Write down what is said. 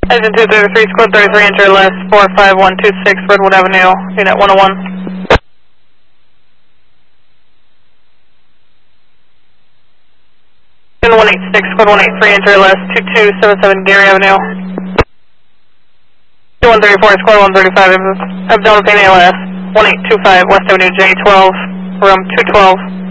Engine 233, squad 33, enter list 45126 Redwood Avenue, unit 101. Engine 186, squad 183, enter list 2277 Gary Avenue. 134, squad 135, abdominal pain ALS, 1825 West Avenue, J12, room 212.